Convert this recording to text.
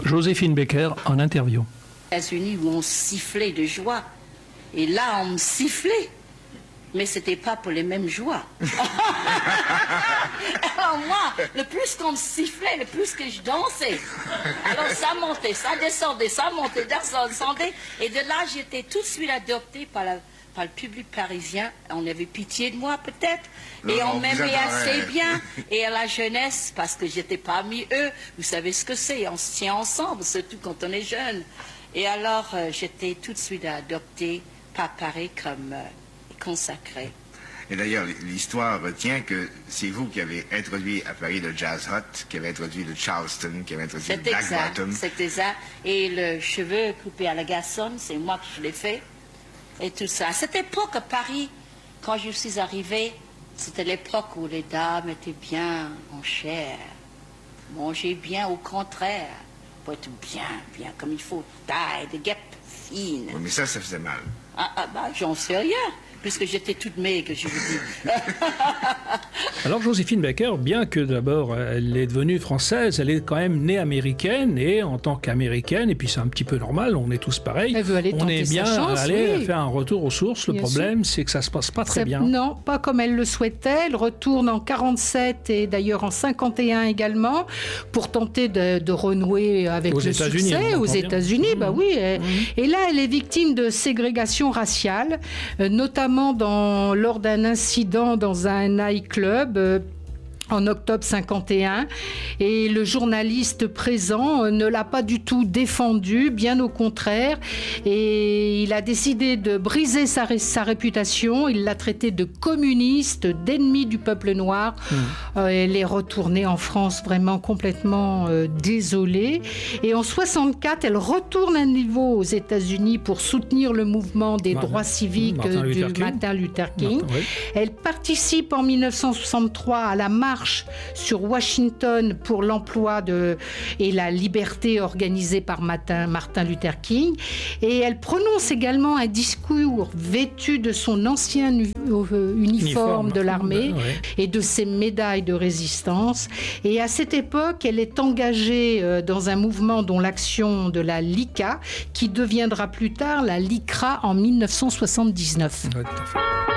Joséphine Baker en interview. Les États-Unis où on sifflait de joie. Et là, on me sifflait. Mais c'était pas pour les mêmes joies. Alors moi, le plus qu'on me sifflait, le plus que je dansais. Alors ça montait, ça descendait, ça montait, ça descendait. Et de là, j'étais tout de suite adoptée par le public parisien. On avait pitié de moi peut-être. Et on m'aimait assez bien. Et à la jeunesse, parce que j'étais parmi eux, vous savez ce que c'est, on se tient ensemble, surtout quand on est jeune. Et alors, j'étais tout de suite adoptée par Paris comme consacrée. Et d'ailleurs, l'histoire retient que c'est vous qui avez introduit à Paris le jazz hot, qui avez introduit le Charleston, qui avez introduit le Black Bottom. C'est exact. Et le cheveu coupé à la garçonne, c'est moi qui l'ai fait. Et tout ça. À cette époque, à Paris, quand je suis arrivée, c'était l'époque où les dames étaient bien en chair, mangeaient bien au contraire, pour être bien comme il faut, taille, des guêpes fines. Oui, mais ça faisait mal. J'en sais rien, puisque j'étais toute maigre, je vous dis. Alors Joséphine Baker, bien que d'abord elle est devenue française, elle est quand même née américaine, et en tant qu'américaine, et puis c'est un petit peu normal, on est tous pareils, elle veut aller on est bien aller faire un retour aux sources. Le bien problème, sûr, c'est que ça se passe pas très bien. Non, pas comme elle le souhaitait. Elle retourne en 47 et d'ailleurs en 51 également pour tenter de renouer avec le succès aux États-Unis. Oui. Et là, elle est victime de ségrégation raciale, notamment lors d'un incident dans un nightclub en octobre 51, et le journaliste présent ne l'a pas du tout défendu, bien au contraire, et il a décidé de briser sa réputation. Il l'a traité de communiste, d'ennemi du peuple noir. Elle est retournée en France vraiment complètement désolée, et en 64 elle retourne à nouveau aux États-Unis pour soutenir le mouvement des droits civiques de Martin Luther King. Elle participe en 1963 à la marche sur Washington pour l'emploi et la liberté organisée par Martin Luther King, et elle prononce également un discours vêtue de son ancien uniforme de l'armée et de ses médailles de résistance. Et à cette époque, elle est engagée dans un mouvement dont l'action de la LICA, qui deviendra plus tard la LICRA en 1979. Ouais, tout à fait.